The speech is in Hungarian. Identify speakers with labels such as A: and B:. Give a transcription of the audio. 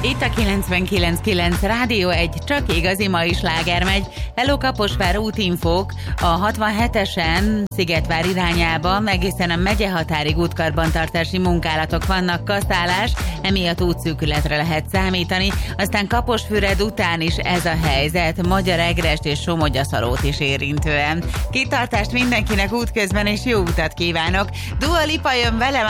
A: Itt a 99.9 Rádió egy csak igazi mai sláger megy. Hello Kaposvár útinfók, a 67-esen Szigetvár irányába egészen a megyehatárig útkarbantartási munkálatok vannak, kaszálás, emiatt útszűkületre lehet számítani, aztán Kaposfüred után is ez a helyzet, Magyaregrest és Somogyaszalót is érintően. Kitartást mindenkinek útközben és jó utat kívánok! Dua Lipa jön velem